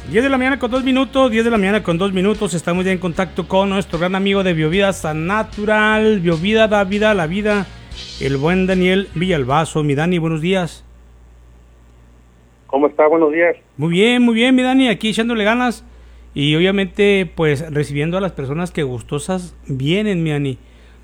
10 de la mañana con 2 minutos, 10 de la mañana con 2 minutos, estamos ya en contacto con nuestro gran amigo de Biovida San Natural. Biovida da vida a la vida, el buen Daniel Villalbazo. Mi Dani, buenos días. ¿Cómo está? Buenos días. Muy bien, mi Dani, aquí echándole ganas y obviamente pues recibiendo a las personas que gustosas vienen, mi Dani.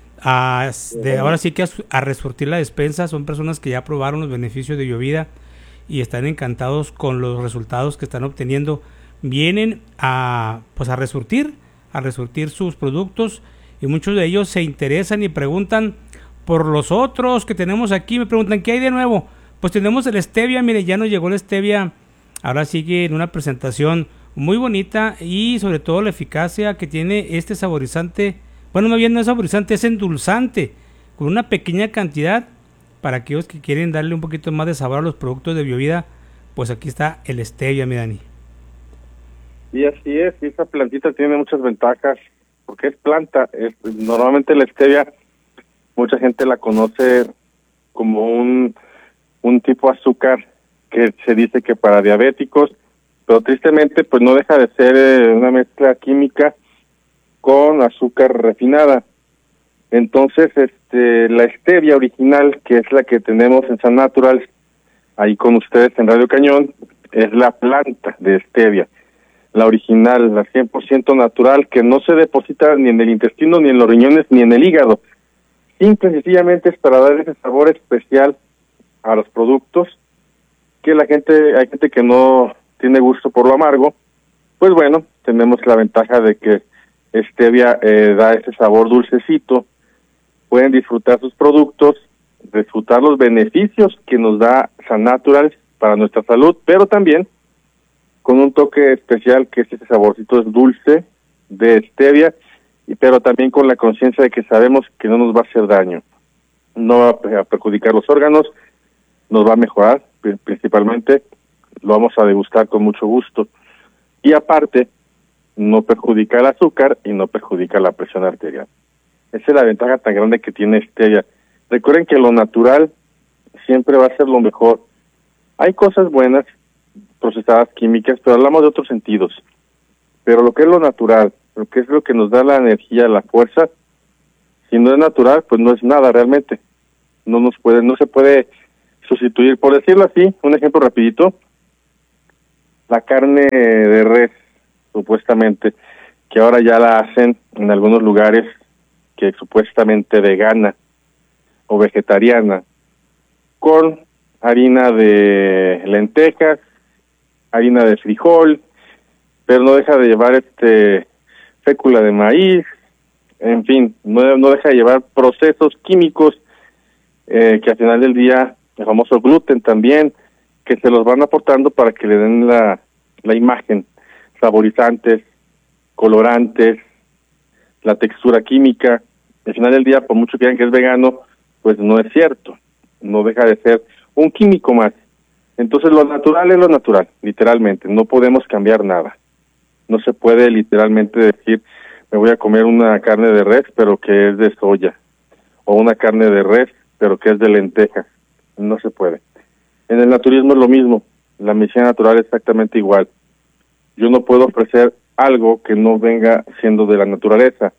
Ahora sí que a resurtir la despensa. Son personas que ya probaron los beneficios de Biovida y están encantados con los resultados que están obteniendo. Vienen a resurtir sus productos, y muchos de ellos se interesan y preguntan por los otros que tenemos aquí. Me preguntan ¿qué hay de nuevo? Pues tenemos el stevia. Mire, ya nos llegó el stevia, ahora sigue en una presentación muy bonita, y sobre todo la eficacia que tiene este saborizante. Bueno, más bien no es saborizante, es endulzante, con una pequeña cantidad. Para aquellos que quieren darle un poquito más de sabor a los productos de Biovida, pues aquí está el stevia, mi Dani. Y así es, y esta plantita tiene muchas ventajas, porque es planta. Normalmente la stevia, mucha gente la conoce como un tipo azúcar que se dice que para diabéticos, pero tristemente pues no deja de ser una mezcla química con azúcar refinada. Entonces, la stevia original, que es la que tenemos en San Natural, ahí con ustedes en Radio Cañón, es la planta de stevia, la original, la 100% natural, que no se deposita ni en el intestino, ni en los riñones, ni en el hígado. Simple y sencillamente es para dar ese sabor especial a los productos, que hay gente que no tiene gusto por lo amargo. Pues bueno, tenemos la ventaja de que stevia da ese sabor dulcecito. Pueden disfrutar sus productos, disfrutar los beneficios que nos da San Natural para nuestra salud, pero también con un toque especial, que es ese saborcito dulce de stevia, pero también con la conciencia de que sabemos que no nos va a hacer daño, no va a perjudicar los órganos, nos va a mejorar, principalmente lo vamos a degustar con mucho gusto, y aparte no perjudica el azúcar y no perjudica la presión arterial. Esa es la ventaja tan grande que tiene stevia. Recuerden que lo natural siempre va a ser lo mejor. Hay cosas buenas procesadas químicas, pero hablamos de otros sentidos. Pero lo que es lo natural, lo que es lo que nos da la energía, la fuerza, si no es natural, pues no es nada realmente. No se puede sustituir. Por decirlo así, un ejemplo rapidito, la carne de res, supuestamente, que ahora ya la hacen en algunos lugares, que es supuestamente vegana o vegetariana, con harina de lentejas, harina de frijol, pero no deja de llevar fécula de maíz, en fin, no deja de llevar procesos químicos que al final del día, el famoso gluten también, que se los van aportando para que le den la imagen, saborizantes, colorantes, la textura química. Al final del día, por mucho que digan que es vegano, pues no es cierto, no deja de ser un químico más. Entonces lo natural es lo natural, literalmente, no podemos cambiar nada. No se puede literalmente decir, me voy a comer una carne de res, pero que es de soya, o una carne de res, pero que es de lentejas. No se puede. En el naturismo es lo mismo, la medicina natural es exactamente igual. Yo no puedo ofrecer algo que no venga siendo de la naturaleza.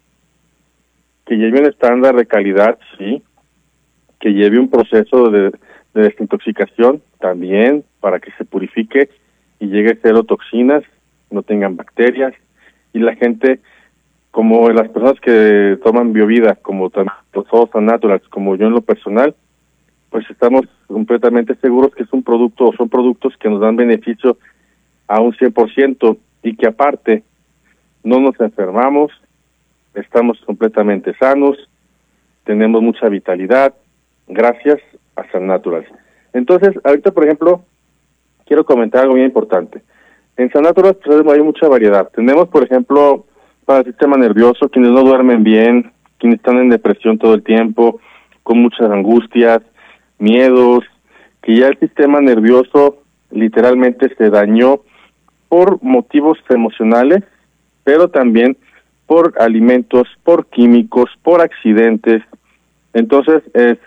Que lleve un estándar de calidad, sí. Que lleve un proceso de desintoxicación también, para que se purifique y llegue cero toxinas, no tengan bacterias. Y la gente, como las personas que toman Biovida, como todos San Natural, como yo en lo personal, pues estamos completamente seguros que es un producto, o son productos que nos dan beneficio a un 100%, y que aparte no nos enfermamos, estamos completamente sanos, tenemos mucha vitalidad, gracias a San Natural. Entonces, ahorita, por ejemplo, quiero comentar algo bien importante. En San Natural pues, hay mucha variedad. Tenemos, por ejemplo, para el sistema nervioso, quienes no duermen bien, quienes están en depresión todo el tiempo, con muchas angustias, miedos, que ya el sistema nervioso literalmente se dañó por motivos emocionales, pero también por alimentos, por químicos, por accidentes. Entonces,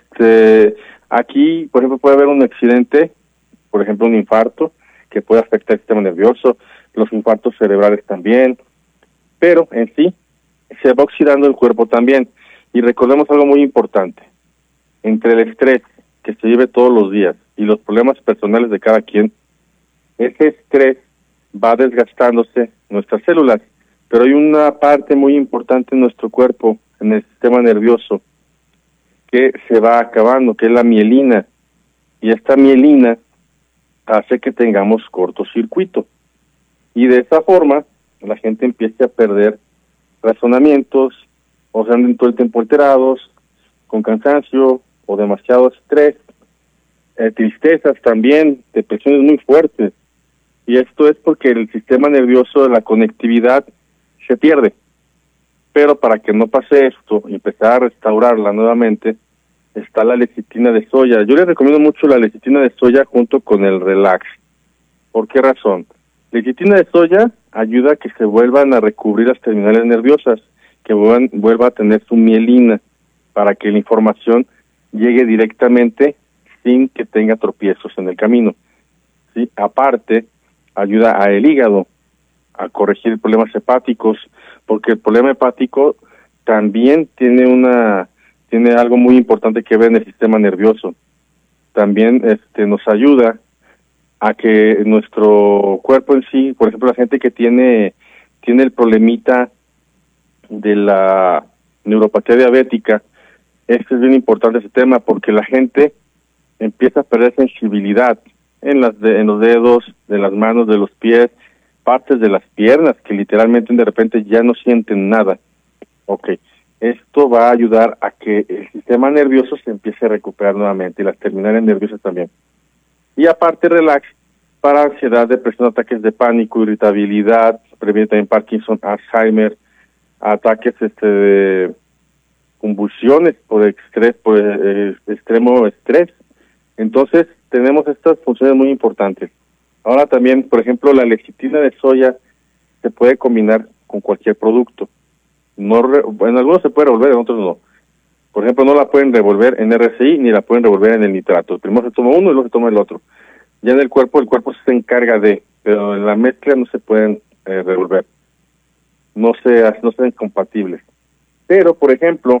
aquí, por ejemplo, puede haber un accidente, por ejemplo, un infarto, que puede afectar el sistema nervioso, los infartos cerebrales también, pero en sí se va oxidando el cuerpo también. Y recordemos algo muy importante, entre el estrés que se vive todos los días y los problemas personales de cada quien, ese estrés va desgastándose nuestras células, pero hay una parte muy importante en nuestro cuerpo, en el sistema nervioso, que se va acabando, que es la mielina, y esta mielina hace que tengamos cortocircuito, y de esa forma la gente empieza a perder razonamientos, o se anden todo el tiempo alterados, con cansancio o demasiado estrés, tristezas también, depresiones muy fuertes, y esto es porque el sistema nervioso de la conectividad se pierde. Pero para que no pase esto y empezar a restaurarla nuevamente, está la lecitina de soya. Yo les recomiendo mucho la lecitina de soya junto con el relax. ¿Por qué razón? La lecitina de soya ayuda a que se vuelvan a recubrir las terminales nerviosas, que vuelva a tener su mielina, para que la información llegue directamente sin que tenga tropiezos en el camino. ¿Sí? Aparte, ayuda al hígado a corregir problemas hepáticos, porque el problema hepático también tiene algo muy importante que ver en el sistema nervioso. También nos ayuda a que nuestro cuerpo en sí, por ejemplo, la gente que tiene el problemita de la neuropatía diabética, es bien importante ese tema, porque la gente empieza a perder sensibilidad en los dedos, de las manos, de los pies, partes de las piernas, que literalmente de repente ya no sienten nada. Okay. Esto va a ayudar a que el sistema nervioso se empiece a recuperar nuevamente, y las terminales nerviosas también. Y aparte, relax para ansiedad, depresión, ataques de pánico, irritabilidad, previene también Parkinson, Alzheimer, ataques de convulsiones por estrés, por extremo estrés. Entonces, tenemos estas funciones muy importantes. Ahora también, por ejemplo, la lecitina de soya se puede combinar con cualquier producto. En algunos se puede revolver, en otros no. Por ejemplo, no la pueden revolver en RCI ni la pueden revolver en el nitrato. Primero se toma uno y luego se toma el otro. Ya en el cuerpo se encarga pero en la mezcla no se pueden revolver. No sean compatibles. Pero, por ejemplo,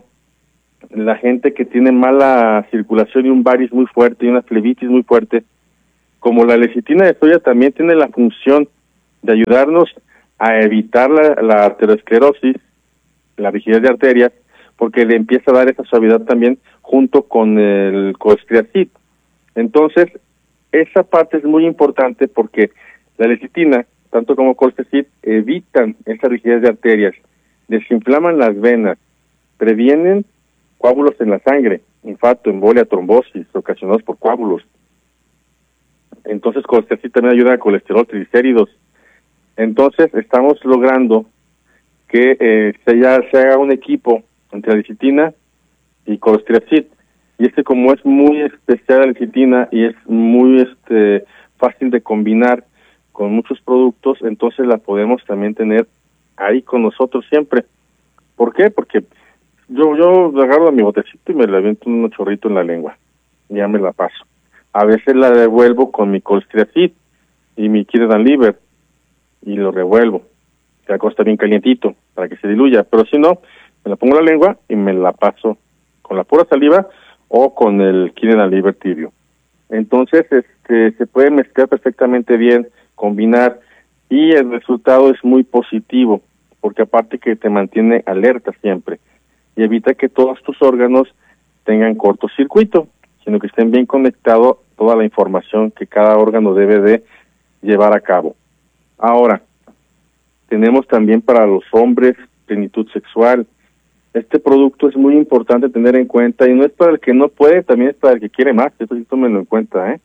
la gente que tiene mala circulación y un varis muy fuerte y una flebitis muy fuerte, como la lecitina de soya también tiene la función de ayudarnos a evitar la arteriosclerosis, la rigidez de arterias, porque le empieza a dar esa suavidad también junto con el colchicid. Entonces, esa parte es muy importante porque la lecitina, tanto como colchicid, evitan esa rigidez de arterias, desinflaman las venas, previenen coágulos en la sangre, infarto, embolia, trombosis, ocasionados por coágulos. Entonces, colchicid también ayuda a colesterol, triglicéridos. Entonces, estamos logrando que se haga un equipo entre la lecitina y colchicid. Y como es muy especial la lecitina y es muy fácil de combinar con muchos productos, entonces la podemos también tener ahí con nosotros siempre. ¿Por qué? Porque yo agarro a mi botecito y me le aviento un chorrito en la lengua. Y ya me la paso. A veces la revuelvo con mi colchicid y mi Kidney and Liver y lo revuelvo. La cosa está bien calientito para que se diluya, pero si no, me la pongo en la lengua y me la paso con la pura saliva o con el Kidney and Liver tibio. Entonces, se puede mezclar perfectamente bien, combinar, y el resultado es muy positivo, porque aparte que te mantiene alerta siempre y evita que todos tus órganos tengan cortocircuito, sino que estén bien conectados toda la información que cada órgano debe de llevar a cabo. Ahora, tenemos también para los hombres plenitud sexual. Este producto es muy importante tener en cuenta, y no es para el que no puede, también es para el que quiere más. Esto sí tómenlo en cuenta,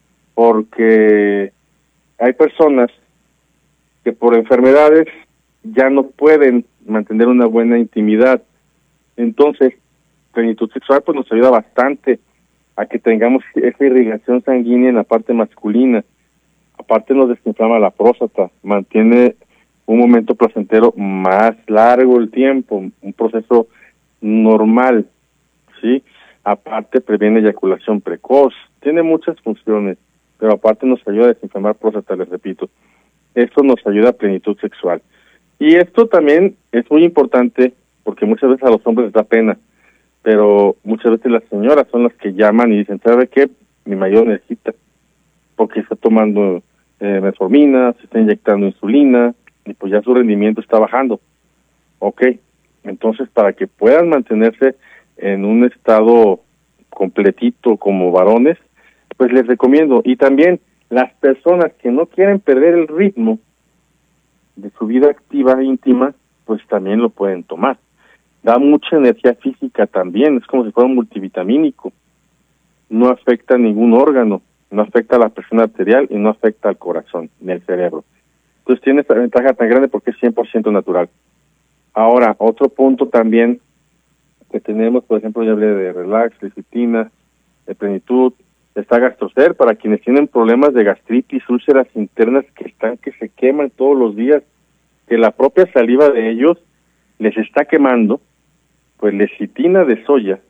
porque hay personas que por enfermedades ya no pueden mantener una buena intimidad. Entonces, plenitud sexual pues nos ayuda bastante a que tengamos esa irrigación sanguínea en la parte masculina. Aparte nos desinflama la próstata, mantiene un momento placentero más largo el tiempo, un proceso normal, ¿sí? Aparte previene eyaculación precoz, tiene muchas funciones, pero aparte nos ayuda a desinflamar próstata, les repito. eso nos ayuda a plenitud sexual. Y esto también es muy importante porque muchas veces a los hombres les da pena, pero muchas veces las señoras son las que llaman y dicen, ¿sabe qué? Mi marido necesita, porque está tomando metformina, se está inyectando insulina, y pues ya su rendimiento está bajando. Ok, entonces para que puedan mantenerse en un estado completito como varones, pues les recomiendo. Y también las personas que no quieren perder el ritmo de su vida activa íntima, pues también lo pueden tomar. Da mucha energía física también, es como si fuera un multivitamínico. No afecta a ningún órgano, no afecta a la presión arterial y no afecta al corazón ni al cerebro. Entonces tiene esta ventaja tan grande porque es 100% natural. Ahora, otro punto también que tenemos, por ejemplo, ya hablé de relax, lecitina, de plenitud, está Gastrocel para quienes tienen problemas de gastritis, úlceras internas que se queman todos los días, que la propia saliva de ellos les está quemando, pues lecitina de soya,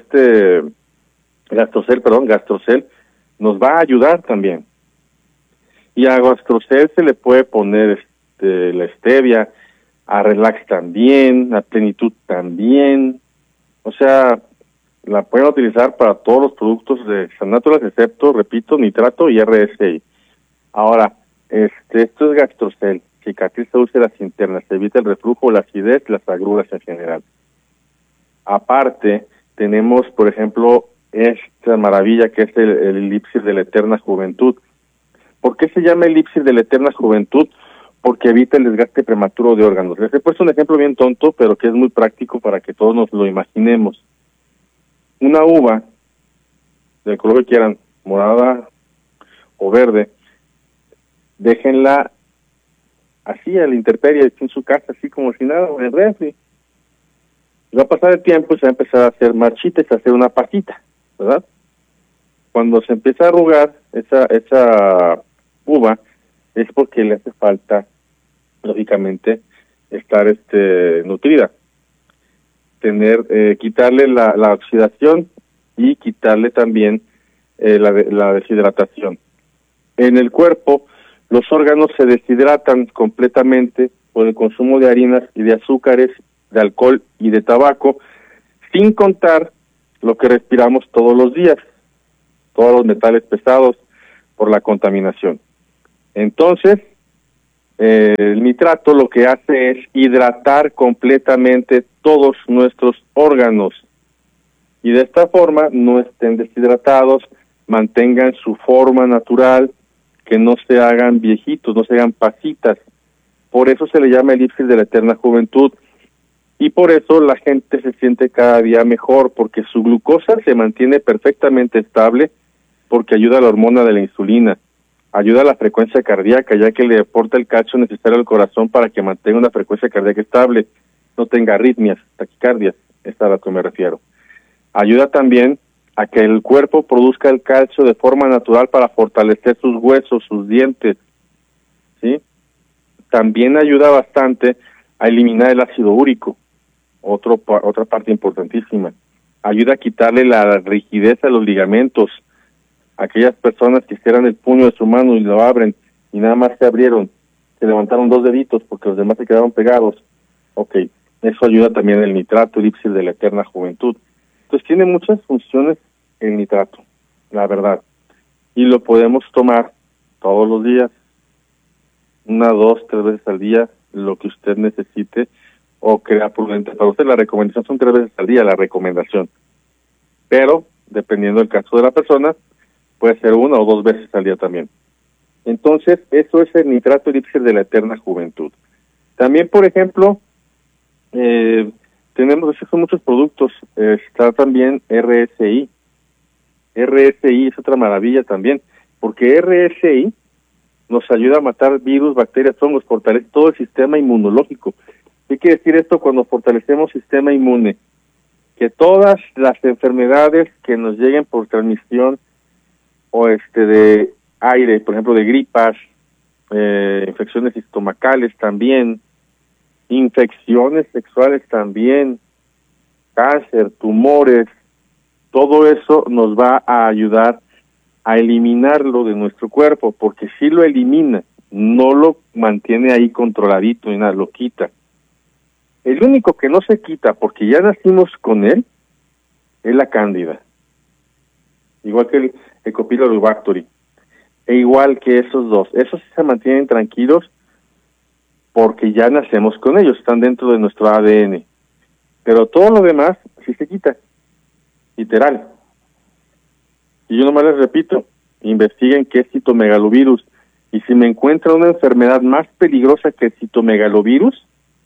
Gastrocel nos va a ayudar también. Y a Gastrocel se le puede poner la stevia, a relax también, a plenitud también. O sea, la pueden utilizar para todos los productos de San Natural, excepto, repito, nitrato y RSI. Ahora, esto es Gastrocel, cicatriza úlceras internas, evita el reflujo, la acidez, las agruras en general. Aparte, tenemos, por ejemplo, esta maravilla que es el elixir de la eterna juventud. ¿Por qué se llama elixir de la eterna juventud? Porque evita el desgaste prematuro de órganos. Les he puesto un ejemplo bien tonto, pero que es muy práctico para que todos nos lo imaginemos. Una uva, del color que quieran, morada o verde, déjenla así a la intemperie, en su casa, así como si nada, en el refri. Va a pasar el tiempo y se va a empezar a hacer marchitas, a hacer una pajita, ¿verdad? Cuando se empieza a arrugar esa uva, es porque le hace falta, lógicamente, estar nutrida. Quitarle la oxidación y quitarle también la deshidratación. En el cuerpo, los órganos se deshidratan completamente por el consumo de harinas y de azúcares, de alcohol y de tabaco, sin contar lo que respiramos todos los días, todos los metales pesados por la contaminación. Entonces, el nitrato lo que hace es hidratar completamente todos nuestros órganos y de esta forma no estén deshidratados, mantengan su forma natural, que no se hagan viejitos, no se hagan pasitas. Por eso se le llama elixir de la eterna juventud y por eso la gente se siente cada día mejor, porque su glucosa se mantiene perfectamente estable, porque ayuda a la hormona de la insulina, ayuda a la frecuencia cardíaca, ya que le aporta el calcio necesario al corazón para que mantenga una frecuencia cardíaca estable, no tenga arritmias, taquicardias, es a lo que me refiero. Ayuda también a que el cuerpo produzca el calcio de forma natural para fortalecer sus huesos, sus dientes, ¿sí? También ayuda bastante a eliminar el ácido úrico, otra parte importantísima. Ayuda a quitarle la rigidez a los ligamentos. Aquellas personas que cierran el puño de su mano y lo abren y nada más se abrieron, se levantaron 2 deditos porque los demás se quedaron pegados. Ok, eso ayuda también el nitrato, elixir de la eterna juventud. Entonces tiene muchas funciones el nitrato, la verdad. Y lo podemos tomar todos los días, 1, 2, 3 veces al día, lo que usted necesite o crea prudente. Para usted la recomendación son 3 veces al día, la recomendación. Pero, dependiendo del caso de la persona, puede ser 1 o 2 veces al día también. Entonces, eso es el nitrato elixir de la eterna juventud. También, por ejemplo, tenemos muchos productos. Está también RSI. RSI es otra maravilla también, porque RSI nos ayuda a matar virus, bacterias, hongos, fortalece todo el sistema inmunológico. ¿Qué quiere decir esto cuando fortalecemos sistema inmune? Que todas las enfermedades que nos lleguen por transmisión o de aire, por ejemplo de gripas, infecciones estomacales también, infecciones sexuales también, cáncer, tumores, todo eso nos va a ayudar a eliminarlo de nuestro cuerpo, porque si lo elimina, no lo mantiene ahí controladito ni nada, lo quita. El único que no se quita porque ya nacimos con él es la cándida, igual que el Helicobacter pylori, e igual que esos dos. Esos se mantienen tranquilos porque ya nacemos con ellos, están dentro de nuestro ADN. Pero todo lo demás sí se quita, literal. Y yo nomás les repito, investiguen qué es citomegalovirus, y si me encuentran una enfermedad más peligrosa que el citomegalovirus,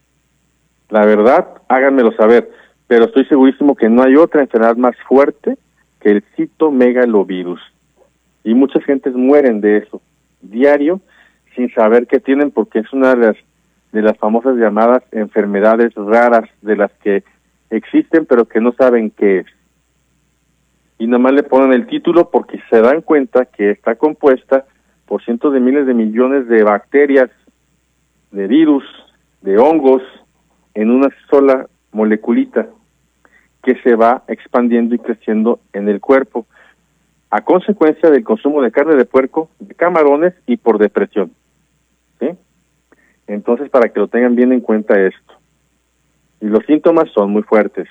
la verdad, háganmelo saber, pero estoy segurísimo que no hay otra enfermedad más fuerte que el citomegalovirus. Y muchas gentes mueren de eso, diario, sin saber qué tienen, porque es una de las famosas llamadas enfermedades raras, de las que existen, pero que no saben qué es. Y nomás le ponen el título porque se dan cuenta que está compuesta por cientos de miles de millones de bacterias, de virus, de hongos, en una sola moleculita que se va expandiendo y creciendo en el cuerpo a consecuencia del consumo de carne de puerco, de camarones y por depresión. ¿Sí? Entonces, para que lo tengan bien en cuenta esto. Y los síntomas son muy fuertes.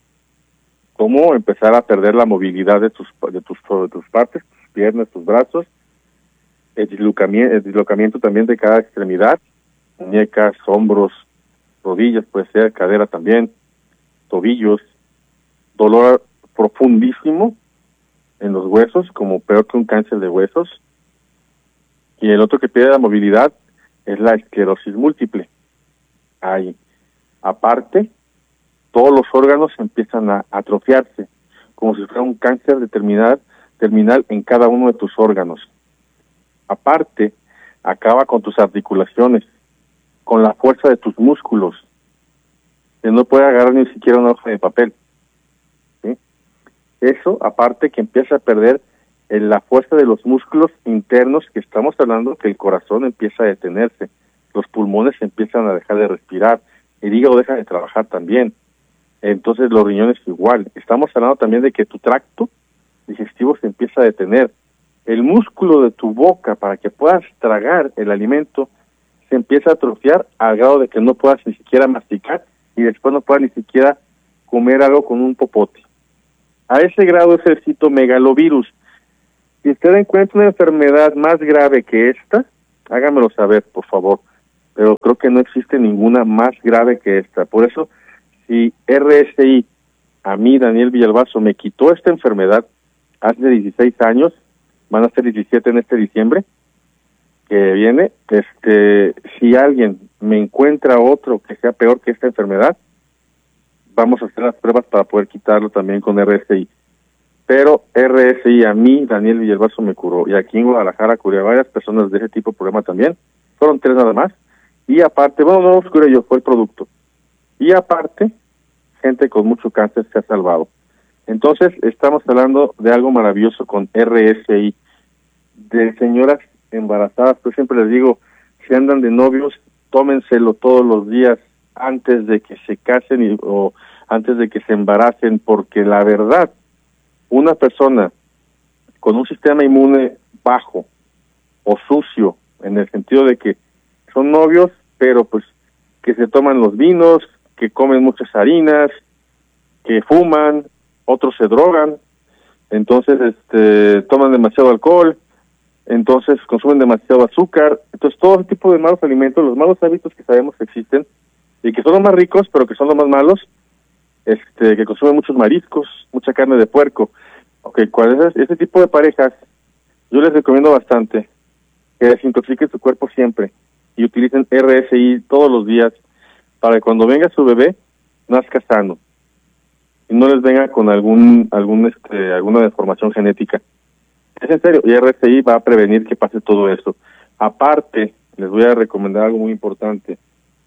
Como empezar a perder la movilidad de tus partes, tus piernas, tus brazos, el dislocamiento también de cada extremidad, muñecas, hombros, rodillas, puede ser, cadera también, tobillos, dolor profundísimo en los huesos, como peor que un cáncer de huesos. Y el otro que pierde la movilidad es la esclerosis múltiple. Ahí, aparte, todos los órganos empiezan a atrofiarse, como si fuera un cáncer de terminal en cada uno de tus órganos. Aparte, acaba con tus articulaciones, con la fuerza de tus músculos, que no puede agarrar ni siquiera una hoja de papel. ¿Sí? Eso, aparte que empieza a perder la fuerza de los músculos internos, que estamos hablando que el corazón empieza a detenerse, los pulmones empiezan a dejar de respirar, el hígado deja de trabajar también, entonces los riñones igual. Estamos hablando también de que tu tracto digestivo se empieza a detener, el músculo de tu boca para que puedas tragar el alimento se empieza a atrofiar al grado de que no puedas ni siquiera masticar y después no puedas ni siquiera comer algo con un popote. A ese grado es el citomegalovirus. Si usted encuentra una enfermedad más grave que esta, hágamelo saber, por favor. Pero creo que no existe ninguna más grave que esta. Por eso, si RSI, a mí, Daniel Villalbazo, me quitó esta enfermedad hace 16 años, van a ser 17 en este diciembre, que viene, si alguien me encuentra otro que sea peor que esta enfermedad, vamos a hacer las pruebas para poder quitarlo también con RSI. Pero RSI a mí, Daniel Villalbazo, me curó. Y aquí en Guadalajara curé a varias personas de ese tipo de problema también. Fueron 3 nada más. Y aparte, bueno, no los curé yo, fue el producto. Y aparte, gente con mucho cáncer se ha salvado. Entonces, estamos hablando de algo maravilloso con RSI. De señoras embarazadas, pues siempre les digo, si andan de novios, tómenselo todos los días antes de que se casen o antes de que se embaracen, porque la verdad, una persona con un sistema inmune bajo o sucio, en el sentido de que son novios, pero pues que se toman los vinos, que comen muchas harinas, que fuman, otros se drogan, entonces toman demasiado alcohol, entonces consumen demasiado azúcar, entonces todo ese tipo de malos alimentos, los malos hábitos que sabemos que existen y que son los más ricos, pero que son los más malos, que consumen muchos mariscos, mucha carne de puerco. Okay, ¿cuál es ese tipo de parejas? Yo les recomiendo bastante que desintoxiquen su cuerpo siempre y utilicen RSI todos los días para que cuando venga su bebé nazca sano y no les venga con alguna deformación genética. Es en serio, y RSI va a prevenir que pase todo eso. Aparte, les voy a recomendar algo muy importante.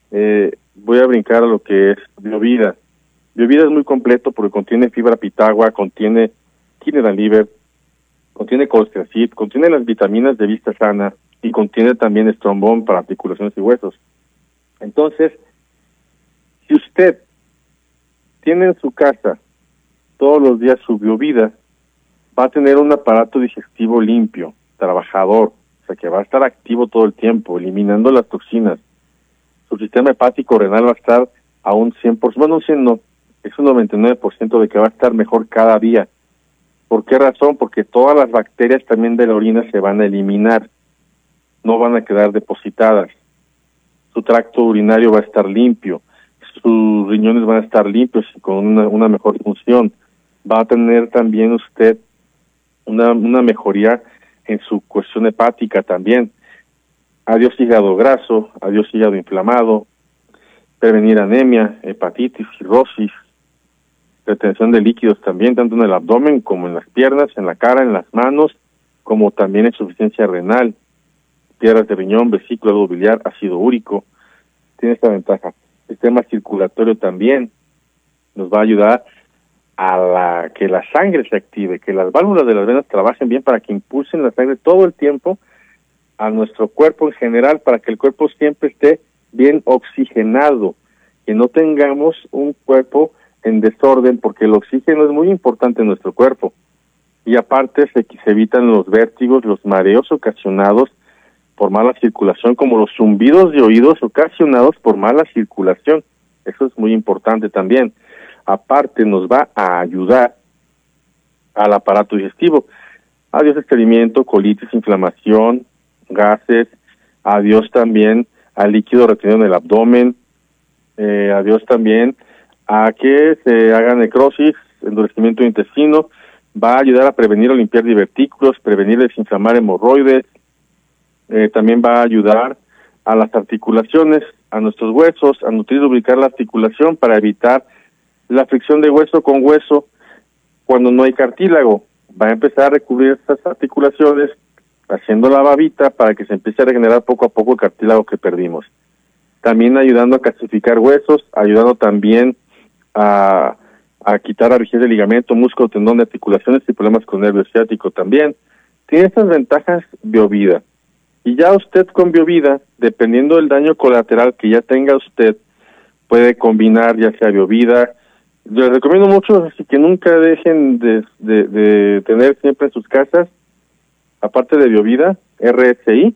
Voy a brincar a lo que es Biovida. Biovida es muy completo porque contiene fibra pitagua, contiene quinera liver, contiene colchicid, contiene las vitaminas de vista sana y contiene también estrombón para articulaciones y huesos. Entonces, si usted tiene en su casa todos los días su Biovida, va a tener un aparato digestivo limpio, trabajador, sea que va a estar activo todo el tiempo, eliminando las toxinas. Su sistema hepático renal va a estar a un 100%, bueno, un 100 no, es un 99% de que va a estar mejor cada día. ¿Por qué razón? Porque todas las bacterias también de la orina se van a eliminar, no van a quedar depositadas. Su tracto urinario va a estar limpio, sus riñones van a estar limpios y con una mejor función. Va a tener también usted una mejoría en su cuestión hepática también. Adiós hígado graso, adiós hígado inflamado, prevenir anemia, hepatitis, cirrosis, retención de líquidos también, tanto en el abdomen como en las piernas, en la cara, en las manos, como también insuficiencia renal, piedras de riñón, vesícula, ácido biliar, ácido úrico. Tiene esta ventaja. Sistema circulatorio también nos va a ayudar a que la sangre se active, que las válvulas de las venas trabajen bien para que impulsen la sangre todo el tiempo a nuestro cuerpo en general, para que el cuerpo siempre esté bien oxigenado, que no tengamos un cuerpo en desorden, porque el oxígeno es muy importante en nuestro cuerpo. Y aparte se evitan los vértigos, los mareos ocasionados por mala circulación, como los zumbidos de oídos ocasionados por mala circulación. Eso es muy importante también. Aparte nos va a ayudar al aparato digestivo. Adiós estreñimiento, colitis, inflamación, gases. Adiós también al líquido retenido en el abdomen. Adiós también a que se haga necrosis, endurecimiento de intestino. Va a ayudar a prevenir o limpiar divertículos, prevenir desinflamar hemorroides. También va a ayudar a las articulaciones, a nuestros huesos, a nutrir y lubricar la articulación para evitar la fricción de hueso con hueso cuando no hay cartílago. Va a empezar a recubrir estas articulaciones haciendo la babita para que se empiece a regenerar poco a poco el cartílago que perdimos. También ayudando a calcificar huesos, ayudando también a quitar la rigidez de ligamento, músculo, tendón de articulaciones y problemas con nervio ciático también. Tiene estas ventajas BioVida. Y ya usted con BioVida, dependiendo del daño colateral que ya tenga usted, puede combinar ya sea BioVida. Les recomiendo mucho, así que nunca dejen de tener siempre en sus casas, aparte de BioVida, RSI,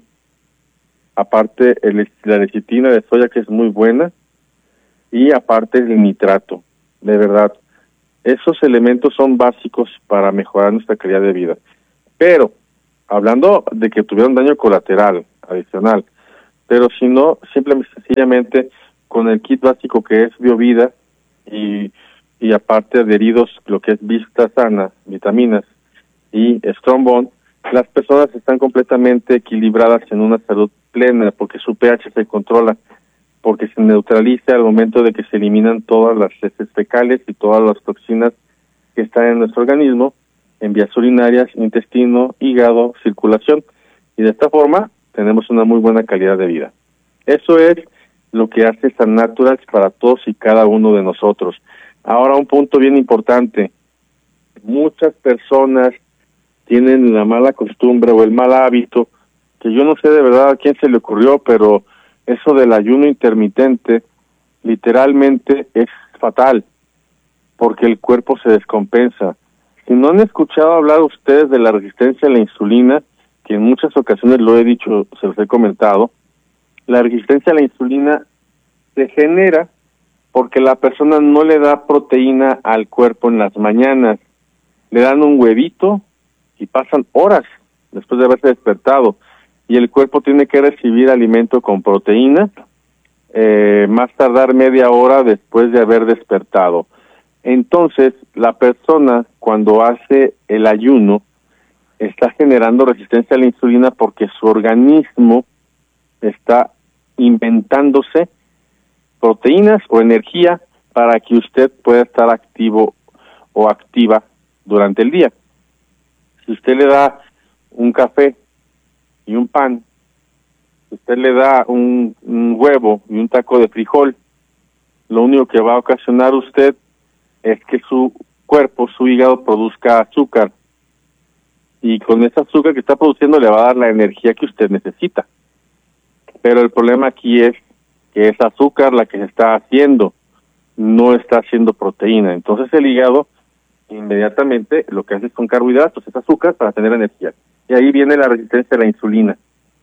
aparte la lecitina de soya, que es muy buena, y aparte el nitrato. De verdad, esos elementos son básicos para mejorar nuestra calidad de vida. Pero hablando de que tuvieron daño colateral adicional, pero si no, simplemente sencillamente con el kit básico que es BioVida y aparte adheridos lo que es Vista Sana, vitaminas y Strong Bone, las personas están completamente equilibradas en una salud plena, porque su pH se controla, porque se neutraliza al momento de que se eliminan todas las heces fecales y todas las toxinas que están en nuestro organismo, en vías urinarias, intestino, hígado, circulación, y de esta forma tenemos una muy buena calidad de vida. Eso es lo que hace San Natural para todos y cada uno de nosotros. Ahora un punto bien importante: muchas personas tienen la mala costumbre o el mal hábito, que yo no sé de verdad a quién se le ocurrió, pero eso del ayuno intermitente literalmente es fatal, porque el cuerpo se descompensa. Si no han escuchado hablar ustedes de la resistencia a la insulina, que en muchas ocasiones lo he dicho, se los he comentado, la resistencia a la insulina se genera porque la persona no le da proteína al cuerpo en las mañanas. Le dan un huevito y pasan horas después de haberse despertado, y el cuerpo tiene que recibir alimento con proteína, más tardar media hora después de haber despertado. Entonces, la persona cuando hace el ayuno está generando resistencia a la insulina porque su organismo está inventándose proteínas o energía para que usted pueda estar activo o activa durante el día. Si usted le da un café y un pan, si usted le da un huevo y un taco de frijol, lo único que va a ocasionar usted es que su cuerpo, su hígado, produzca azúcar, y con ese azúcar que está produciendo le va a dar la energía que usted necesita. Pero el problema aquí es que es azúcar la que se está haciendo, no está haciendo proteína. Entonces el hígado inmediatamente lo que hace con carbohidratos, es azúcar para tener energía. Y ahí viene la resistencia a la insulina.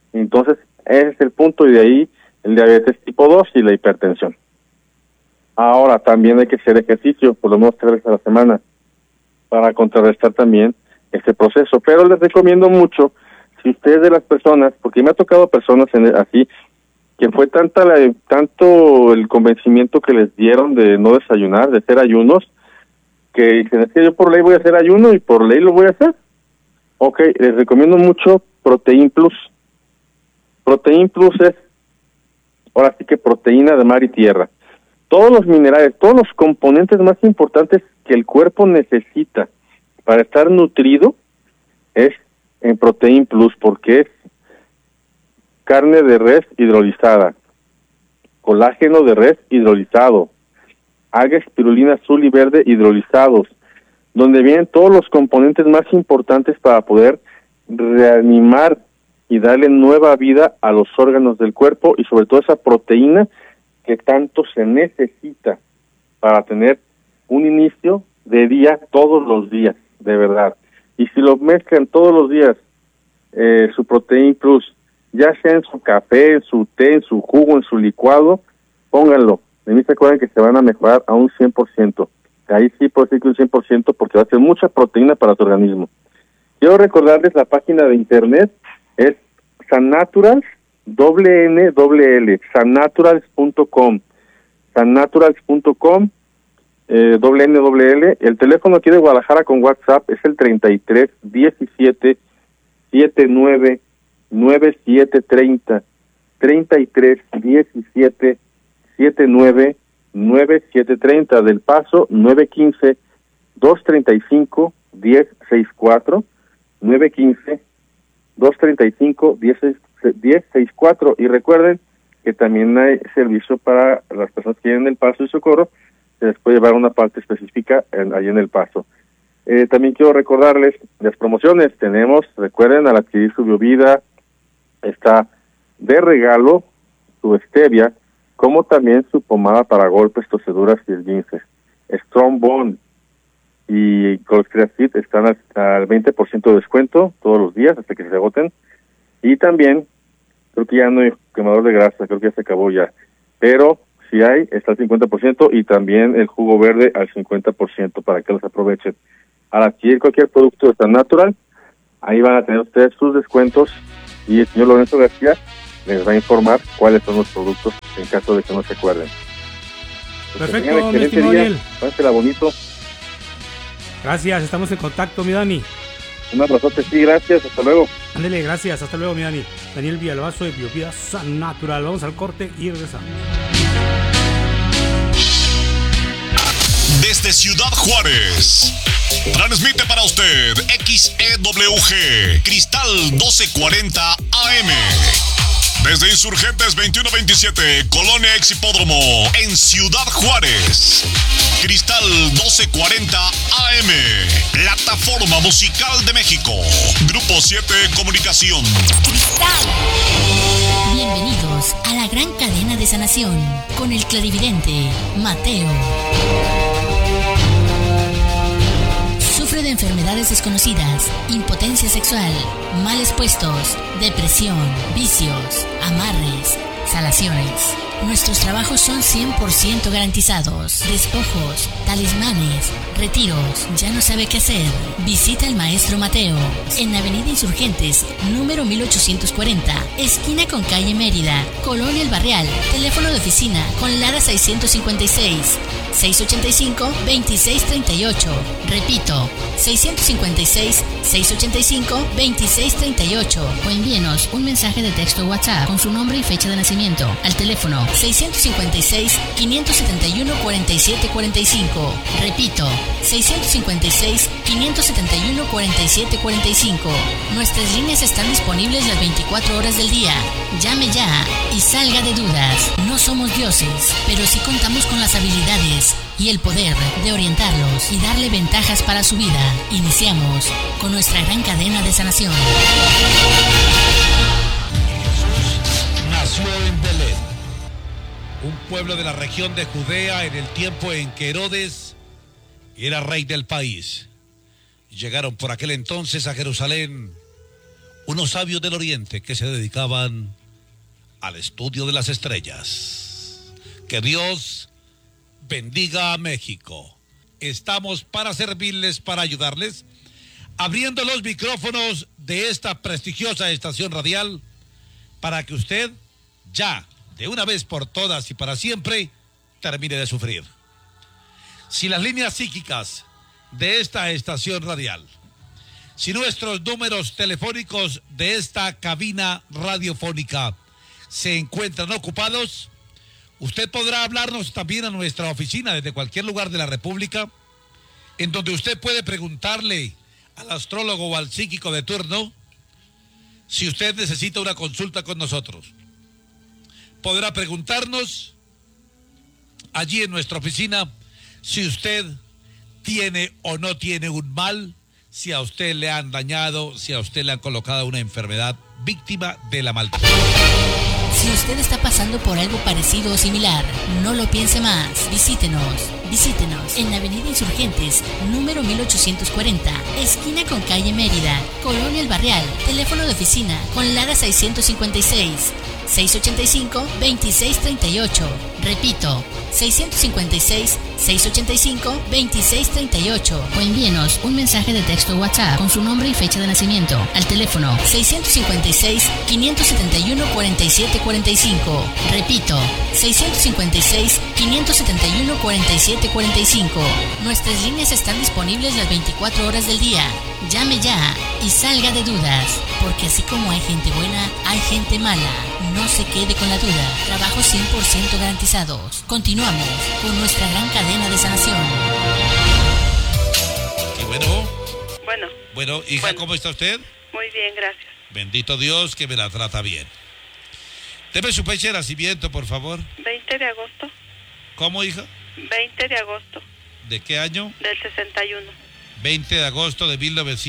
Entonces, ese es el punto, y de ahí el diabetes tipo 2 y la hipertensión. Ahora, también hay que hacer ejercicio, por lo menos 3 veces a la semana, para contrarrestar también este proceso. Pero les recomiendo mucho, si ustedes de las personas, porque me ha tocado personas así, que fue tanto el convencimiento que les dieron de no desayunar, de hacer ayunos, que dicen, es que yo por ley voy a hacer ayuno y por ley lo voy a hacer. Ok, les recomiendo mucho Protein Plus. Protein Plus es, ahora sí que proteína de mar y tierra. Todos los minerales, todos los componentes más importantes que el cuerpo necesita para estar nutrido es en Protein Plus, porque es carne de res hidrolizada, colágeno de res hidrolizado, alga espirulina azul y verde hidrolizados, donde vienen todos los componentes más importantes para poder reanimar y darle nueva vida a los órganos del cuerpo, y sobre todo esa proteína que tanto se necesita para tener un inicio de día todos los días, de verdad. Y si lo mezclan todos los días, su Protein Plus, ya sea en su café, en su té, en su jugo, en su licuado, pónganlo. De mí se acuerdan que se van a mejorar a un 100%. Ahí sí puedo decir que un 100%, porque va a ser mucha proteína para tu organismo. Quiero recordarles la página de internet, es Sannaturals, Sannaturals.com, Sannaturals.com, NNL. El teléfono aquí de Guadalajara con WhatsApp es el 33 17 79 9730, 33 17 79 9730, del Paso 915 235 1064, 915 235 1064. Y recuerden que también hay servicio para las personas que vienen del Paso y Socorro, se les puede llevar una parte específica ahí en el Paso. También quiero recordarles las promociones. Tenemos, recuerden, al adquirir su Biovida, está de regalo su stevia, como también su pomada para golpes, toseduras y esguinces. Strong Bone y Colcreacid están al 20% de descuento todos los días hasta que se agoten. Y también, creo que ya no hay quemador de grasa, creo que ya se acabó ya. Pero si hay, está al 50%, y también el jugo verde al 50% para que los aprovechen. Al adquirir cualquier producto de San Natural, ahí van a tener ustedes sus descuentos, y el señor Lorenzo García les va a informar cuáles son los productos en caso de que no se acuerden. Perfecto, mi estimado Daniel. Pásela bonito. Gracias, estamos en contacto, mi Dani. Un abrazote, sí, gracias, hasta luego. Ándele, gracias, hasta luego, mi Dani. Daniel Villalbazo de Biovida San Natural. Vamos al corte y regresamos. Desde Ciudad Juárez, transmite para usted XEWG Cristal 1240 AM. Desde Insurgentes 2127, Colonia Ex Hipódromo, en Ciudad Juárez. Cristal 1240 AM, Plataforma Musical de México. Grupo 7 Comunicación. Cristal. Bienvenidos a la gran cadena de sanación con el clarividente Mateo. Sufre de enfermedades desconocidas, impotencia sexual, males puestos, depresión, vicios, amarres, salaciones. Nuestros trabajos son 100% garantizados. Despojos, talismanes, retiros. ¿Ya no sabe qué hacer? Visita al maestro Mateo en Avenida Insurgentes, número 1840, esquina con calle Mérida, Colonia El Barrial. Teléfono de oficina con Lara 656 685-2638. Repito, 656-685-2638. O envíenos un mensaje de texto WhatsApp con su nombre y fecha de nacimiento al teléfono 656-571-4745. Repito, 656-571-4745. Nuestras líneas están disponibles las 24 horas del día. Llame ya y salga de dudas. No somos dioses, pero sí contamos con las habilidades y el poder de orientarlos y darle ventajas para su vida. Iniciamos con nuestra gran cadena de sanación. Nació en Belén, un pueblo de la región de Judea, en el tiempo en que Herodes era rey del país. Llegaron por aquel entonces a Jerusalén unos sabios del Oriente que se dedicaban al estudio de las estrellas. Que Dios bendiga a México. Estamos para servirles, para ayudarles, abriendo los micrófonos de esta prestigiosa estación radial para que usted ya, de una vez por todas y para siempre, termine de sufrir. Si las líneas psíquicas de esta estación radial, si nuestros números telefónicos de esta cabina radiofónica se encuentran ocupados, usted podrá hablarnos también a nuestra oficina desde cualquier lugar de la República, en donde usted puede preguntarle al astrólogo o al psíquico de turno si usted necesita una consulta con nosotros. Podrá preguntarnos allí en nuestra oficina si usted tiene o no tiene un mal, si a usted le han dañado, si a usted le han colocado una enfermedad, víctima de la maldición. Si usted está pasando por algo parecido o similar, no lo piense más. Visítenos en la Avenida Insurgentes, número 1840, esquina con calle Mérida, Colonia El Barrial. Teléfono de oficina con Lara 656-685-2638. Repito, 656-685-2638. O envíenos un mensaje de texto WhatsApp con su nombre y fecha de nacimiento al teléfono 656-571-4745. Repito, 656-571-4745. Nuestras líneas están disponibles las 24 horas del día. Llame ya y salga de dudas, porque así como hay gente buena, hay gente mala. No se quede con la duda. Trabajos 100% garantizados. Continuamos con nuestra gran cadena de sanación. Y bueno. Bueno, Hija, bueno. ¿Cómo está usted? Muy bien, gracias. Bendito Dios que me la trata bien. Deme su fecha de nacimiento, por favor. 20 de agosto. ¿Cómo, hija? 20 de agosto ¿De qué año? del 61. 20 de agosto de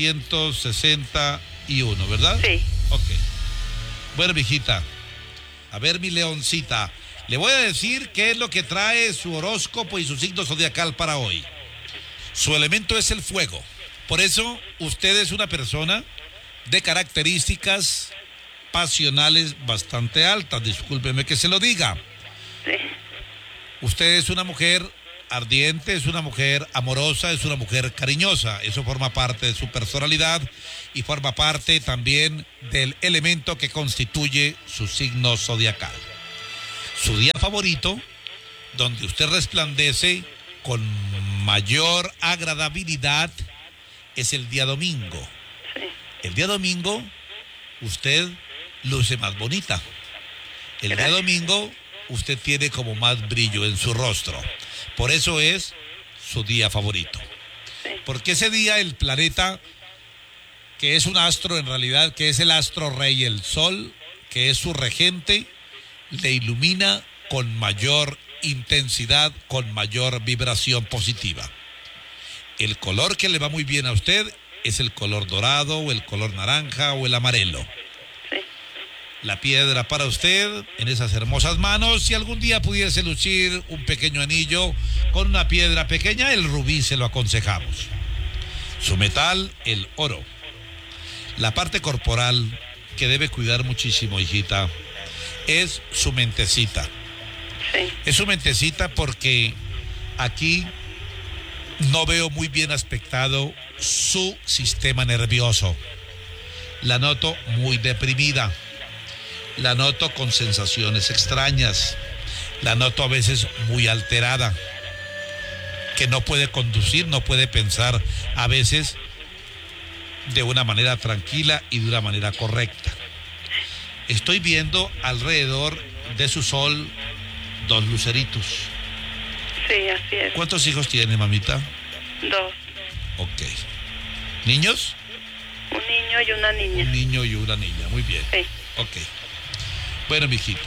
1961, ¿verdad? Sí. Ok. Bueno, mijita, a ver, mi leoncita, le voy a decir qué es lo que trae su horóscopo y su signo zodiacal para hoy. Su elemento es el fuego. Por eso, usted es una persona de características pasionales bastante altas. Discúlpeme que se lo diga. Sí. Usted es una mujer ardiente, es una mujer amorosa, es una mujer cariñosa. Eso forma parte de su personalidad y forma parte también del elemento que constituye su signo zodiacal. Su día favorito, donde usted resplandece con mayor agradabilidad, es el día domingo. Sí. El día domingo usted luce más bonita. El día Gracias. domingo usted tiene como más brillo en su rostro. Por eso es su día favorito. Sí. Porque ese día el planeta, que es un astro en realidad, que es el astro rey, el sol, que es su regente, le ilumina con mayor intensidad, con mayor vibración positiva. El color que le va muy bien a usted es el color dorado, o el color naranja, o el amarelo. Sí. La piedra para usted en esas hermosas manos. Si algún día pudiese lucir un pequeño anillo con una piedra pequeña, el rubí se lo aconsejamos. Su metal, el oro. La parte corporal que debe cuidar muchísimo, hijita, es su mentecita. Sí. Es su mentecita porque aquí no veo muy bien aspectado su sistema nervioso. La noto muy deprimida. La noto con sensaciones extrañas. La noto a veces muy alterada. Que no puede conducir, no puede pensar a veces de una manera tranquila y de una manera correcta. Estoy viendo alrededor de su sol 2 luceritos. Sí, así es. ¿Cuántos hijos tiene, mamita? 2. Ok. ¿Niños? Un niño y una niña. Un niño y una niña, muy bien. Sí. Ok. Bueno, mijita,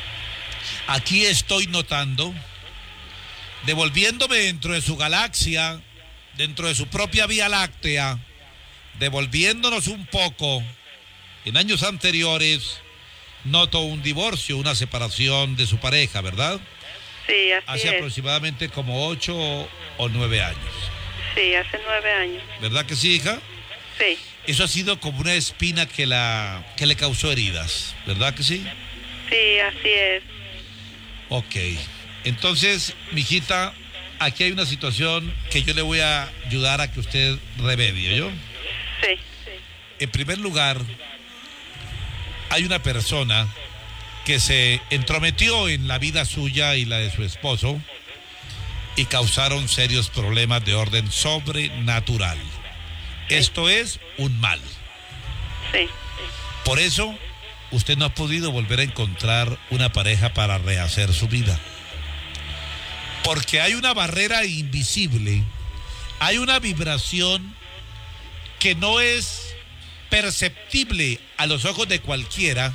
aquí estoy notando, devolviéndome dentro de su galaxia, dentro de su propia Vía Láctea, devolviéndonos un poco, en años anteriores, noto un divorcio, una separación de su pareja, ¿verdad? Sí, así Hace es. aproximadamente como 8 o 9 años. Sí, hace 9 años. ¿Verdad que sí, hija? Sí. eso ha sido como una espina que le causó heridas, ¿verdad que sí? Sí, así es. Ok. Entonces, mijita, aquí hay una situación que yo le voy a ayudar a que usted remedie, ¿yo? Sí. En primer lugar, hay una persona que se entrometió en la vida suya y la de su esposo y causaron serios problemas de orden sobrenatural. Esto es un mal. Sí. Por eso, usted no ha podido volver a encontrar una pareja para rehacer su vida. Porque hay una barrera invisible, hay una vibración que no es perceptible a los ojos de cualquiera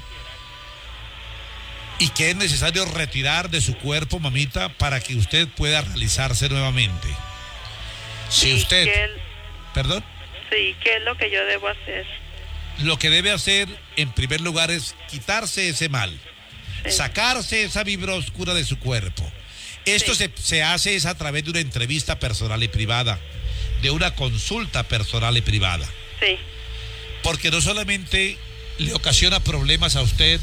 y que es necesario retirar de su cuerpo, mamita, para que usted pueda realizarse nuevamente. Si usted... ¿Perdón? Sí, ¿qué es lo que yo debo hacer? Lo que debe hacer, en primer lugar, es quitarse ese mal, sacarse esa vibra oscura de su cuerpo. Esto se hace es a través de una entrevista personal y privada, de una consulta personal y privada. Sí. Porque no solamente le ocasiona problemas a usted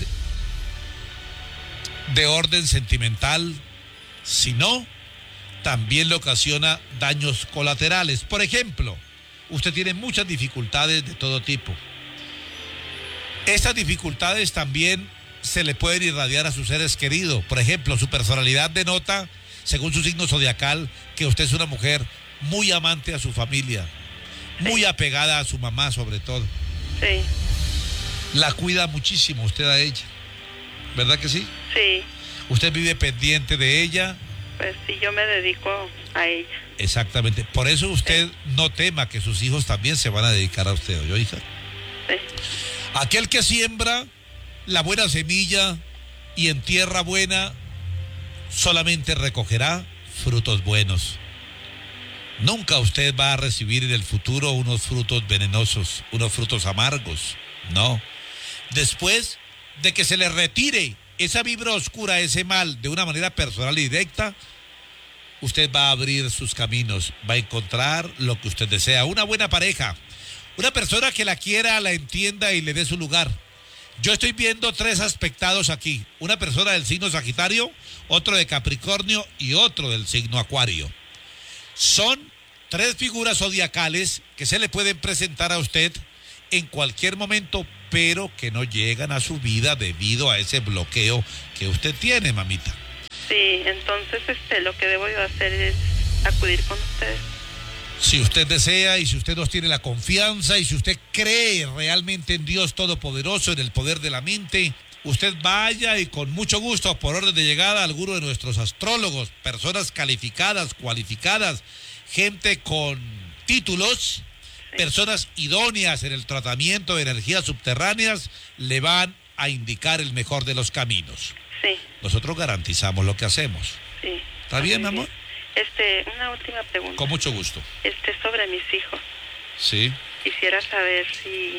de orden sentimental, sino también le ocasiona daños colaterales. Por ejemplo, usted tiene muchas dificultades de todo tipo. Estas dificultades también se le pueden irradiar a sus seres queridos. Por ejemplo, su personalidad denota, según su signo zodiacal, que usted es una mujer muy amante a su familia, muy apegada a su mamá sobre todo. Sí. La cuida muchísimo usted a ella, ¿verdad que sí? Sí. Usted vive pendiente de ella. Pues sí, yo me dedico a ella. Exactamente. Por eso usted no tema que sus hijos también se van a dedicar a usted, ¿oyó, hija? Sí. Aquel que siembra la buena semilla y en tierra buena solamente recogerá frutos buenos. Nunca usted va a recibir en el futuro unos frutos venenosos, unos frutos amargos. No. Después de que se le retire esa vibra oscura, ese mal, de una manera personal y directa, usted va a abrir sus caminos, va a encontrar lo que usted desea. Una buena pareja, una persona que la quiera, la entienda y le dé su lugar. Yo estoy viendo 3 aspectados aquí. Una persona del signo Sagitario, otro de Capricornio y otro del signo Acuario. Son 3 figuras zodiacales que se le pueden presentar a usted en cualquier momento, pero que no llegan a su vida debido a ese bloqueo que usted tiene, mamita. Sí, entonces lo que debo yo hacer es acudir con ustedes. Si usted desea y si usted nos tiene la confianza y si usted cree realmente en Dios Todopoderoso, en el poder de la mente, usted vaya y con mucho gusto, por orden de llegada, alguno de nuestros astrólogos, personas calificadas, cualificadas, gente con títulos, personas idóneas en el tratamiento de energías subterráneas, le van a indicar el mejor de los caminos. Sí. Nosotros garantizamos lo que hacemos. Sí. ¿Está bien, mi amor? Una última pregunta. Con mucho gusto. Sobre mis hijos. Sí. Quisiera saber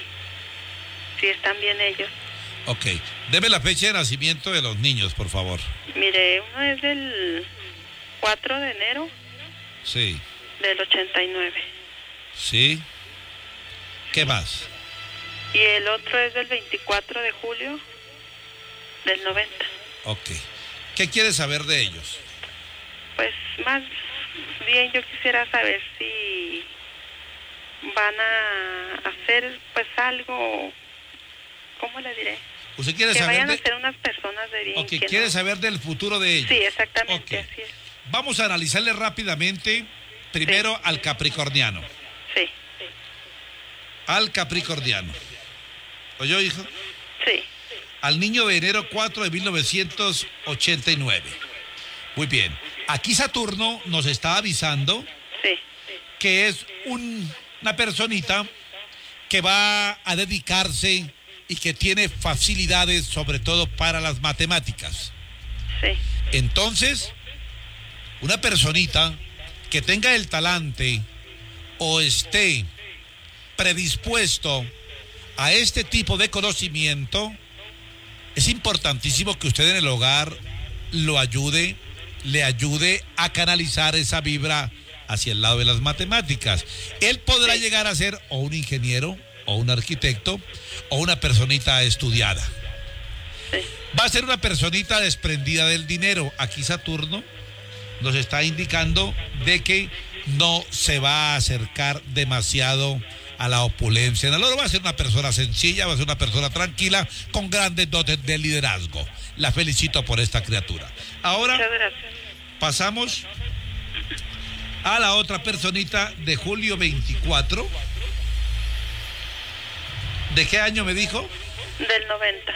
si están bien ellos. Ok. Deme la fecha de nacimiento de los niños, por favor. Mire, uno es del 4 de enero. Sí. Del 89. Sí. ¿Qué más? Y el otro es del 24 de julio del 90. Ok. ¿Qué quieres saber de ellos? Pues más bien yo quisiera saber si van a hacer pues algo, ¿cómo le diré? ¿Usted quiere que saber vayan a ser unas personas de bien. Ok, que ¿quiere no... saber del futuro de ellos? Sí, exactamente, Okay. así es. Vamos a analizarle rápidamente, primero al capricorniano. Sí. Al capricorniano. ¿Oyó, hijo? Sí. Al niño de enero 4 de 1989. Muy bien. Aquí Saturno nos está avisando que es una personita que va a dedicarse y que tiene facilidades sobre todo para las matemáticas. Sí. Entonces, una personita que tenga el talante o esté predispuesto a este tipo de conocimiento, es importantísimo que usted en el hogar lo ayude, le ayude a canalizar esa vibra hacia el lado de las matemáticas. Él podrá llegar a ser o un ingeniero o un arquitecto o una personita estudiada. Sí. Va a ser una personita desprendida del dinero. Aquí Saturno nos está indicando de que no se va a acercar demasiado a la opulencia. En el oro va a ser una persona sencilla, va a ser una persona tranquila, con grandes dotes de liderazgo. La felicito por esta criatura. Ahora Muchas gracias. pasamos a la otra personita de julio 24. ¿De qué año me dijo? Del 90.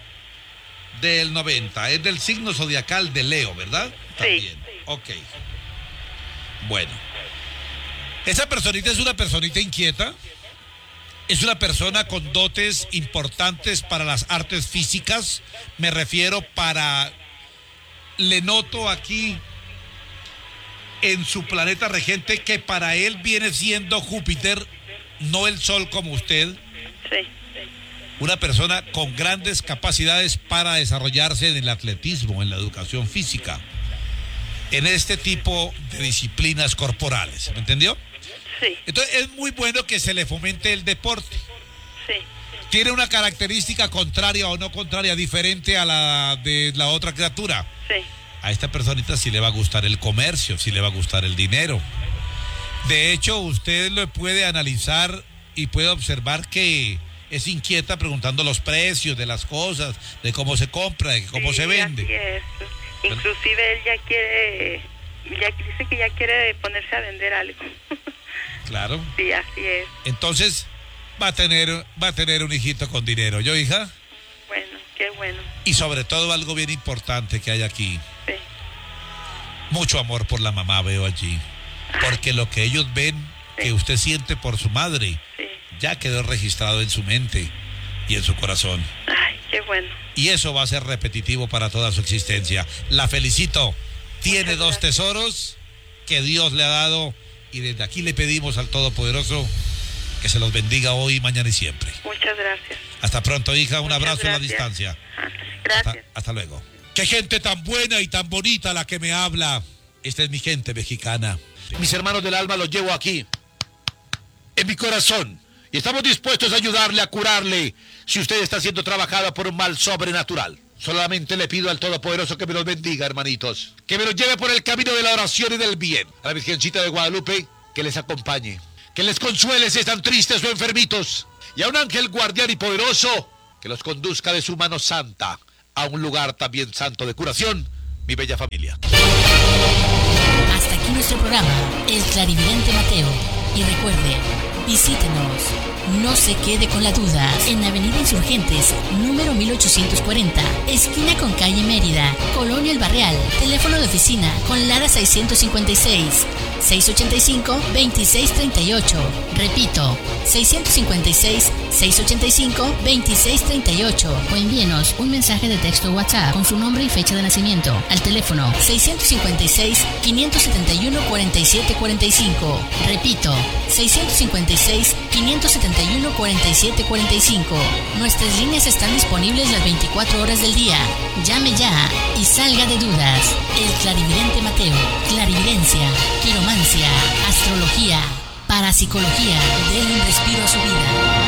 Del 90. Es del signo zodiacal de Leo, ¿verdad? También. Ok. Bueno. Esa personita es una personita inquieta. Es una persona con dotes importantes para las artes físicas. Me refiero para... Le noto aquí en su planeta regente que para él viene siendo Júpiter, no el Sol como usted. Sí. Una persona con grandes capacidades para desarrollarse en el atletismo, en la educación física, en este tipo de disciplinas corporales. ¿Me entendió? Sí. Entonces es muy bueno que se le fomente el deporte. Sí. Tiene una característica contraria o no contraria, diferente a la de la otra criatura. Sí. A esta personita sí le va a gustar el comercio, sí le va a gustar el dinero. De hecho, usted lo puede analizar y puede observar que es inquieta preguntando los precios de las cosas, de cómo se compra, de cómo se vende. Así es. Inclusive él ya dice que ya quiere ponerse a vender algo. Claro. Sí, así es. Entonces va a tener un hijito con dinero. ¿Yo, hija? Bueno, qué bueno. Y sobre todo algo bien importante que hay aquí. Sí. Mucho amor por la mamá veo allí. Porque lo que ellos ven que usted siente por su madre Sí. ya quedó registrado en su mente y en su corazón. Ay, qué bueno. Y eso va a ser repetitivo para toda su existencia. La felicito. Tiene Muchas dos gracias. tesoros que Dios le ha dado y desde aquí le pedimos al Todopoderoso que se los bendiga hoy, mañana y siempre. Muchas gracias. Hasta pronto, hija. Un Muchas abrazo en la gracias. distancia. Gracias. Hasta luego. Qué gente tan buena y tan bonita la que me habla. Esta es mi gente mexicana. Mis hermanos del alma los llevo aquí, en mi corazón. Y estamos dispuestos a ayudarle, a curarle, si usted está siendo trabajada por un mal sobrenatural. Solamente le pido al Todopoderoso que me los bendiga, hermanitos. Que me los lleve por el camino de la oración y del bien. A la Virgencita de Guadalupe, que les acompañe. Que les consuele si están tristes o enfermitos. Y a un ángel guardián y poderoso, que los conduzca de su mano santa a un lugar también santo de curación, mi bella familia. Hasta aquí nuestro programa, El Clarividente Mateo. Y recuerde, visítenos, no se quede con la duda, en Avenida Insurgentes, número 1840, esquina con calle Mérida, Colonia El Barreal, teléfono de oficina con Lara 656, 685-2638, repito, 656-685-2638, o envíenos un mensaje de texto WhatsApp con su nombre y fecha de nacimiento al teléfono 656-571-4745, repito, 656-571-4745. Nuestras líneas están disponibles las 24 horas del día. Llame ya y salga de dudas. El Clarividente Mateo, clarividencia, quiromancia, astrología, parapsicología. Denle un respiro a su vida.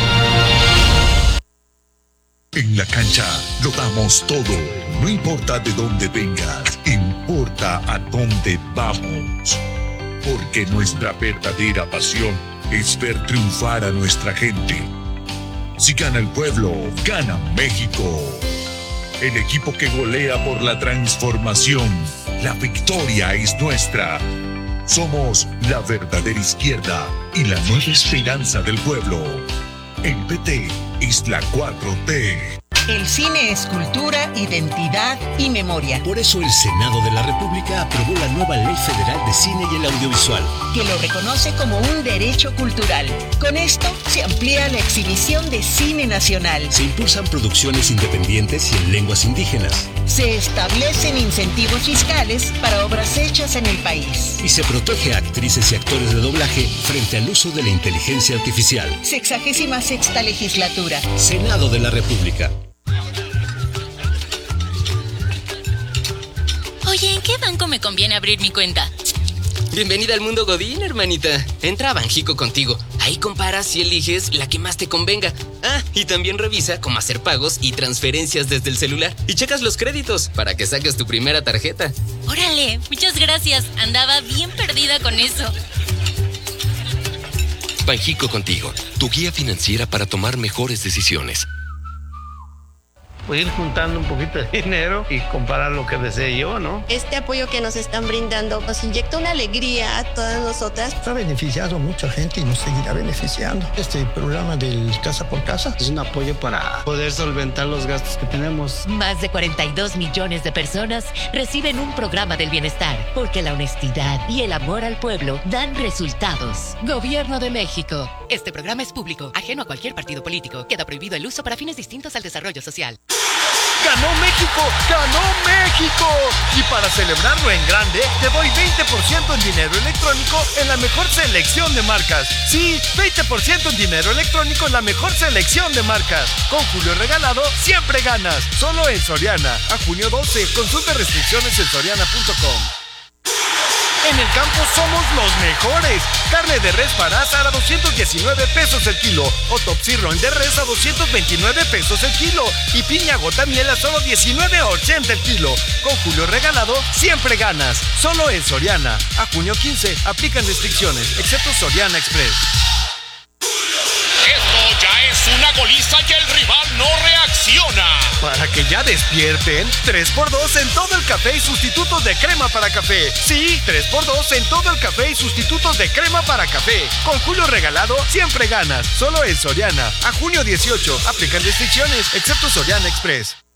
En la cancha lo damos todo. No importa de dónde vengas, importa a dónde vamos. Porque nuestra verdadera pasión es ver triunfar a nuestra gente. Si gana el pueblo, gana México. El equipo que golea por la transformación. La victoria es nuestra. Somos la verdadera izquierda y la nueva esperanza del pueblo. El PT es la 4T. El cine es cultura, identidad y memoria. Por eso el Senado de la República aprobó la nueva Ley Federal de Cine y el Audiovisual, Que lo reconoce como un derecho cultural. Con esto se amplía la exhibición de cine nacional. se impulsan producciones independientes y en lenguas indígenas, Se establecen incentivos fiscales para obras hechas en el país. y se protege a actrices y actores de doblaje frente al uso de la inteligencia artificial. 66ª legislatura. Senado de la República. Oye, ¿en qué banco me conviene abrir mi cuenta? Bienvenida al mundo Godín, hermanita. Entra a Banjico contigo. Ahí Ahí comparas y eliges la que más te convenga. Ah, y también revisa cómo hacer pagos y transferencias desde el celular. Y checas los créditos para que saques tu primera tarjeta. ¡Órale! Muchas gracias. Andaba bien perdida con eso. Banjico Contigo, tu guía financiera para tomar mejores decisiones. Ir juntando un poquito de dinero y comprar lo que desee yo, ¿no? Este apoyo que nos están brindando nos inyecta una alegría a todas nosotras. Ha beneficiado a mucha gente y nos seguirá beneficiando. Este programa del Casa por Casa es un apoyo para poder solventar los gastos que tenemos. Más de 42 millones de personas reciben un programa del bienestar, porque la honestidad y el amor al pueblo dan resultados. Gobierno de México. Este programa es público, ajeno a cualquier partido político. Queda prohibido el uso para fines distintos al desarrollo social. ¡Ganó México! ¡Ganó México! Y para celebrarlo en grande, te doy 20% en dinero electrónico en la mejor selección de marcas. Sí, 20% en dinero electrónico en la mejor selección de marcas. Con Julio Regalado, siempre ganas. Solo en Soriana. A junio 12. Consulta restricciones en soriana.com. En el campo somos los mejores. Carne de res para asar a 219 pesos el kilo. O top sirloin de res a 229 pesos el kilo. Y piña gota miel a solo 19.80 el kilo. Con Julio Regalado, siempre ganas. Solo en Soriana. A junio 15. Aplican restricciones, excepto Soriana Express. Esto ya es una goliza y el rival no reacciona. Para que ya despierten, 3x2 en todo el café y sustitutos de crema para café. Sí, 3x2 en todo el café y sustitutos de crema para café. Con Julio Regalado, siempre ganas. Solo en Soriana. A junio 18. Aplican restricciones, excepto Soriana Express.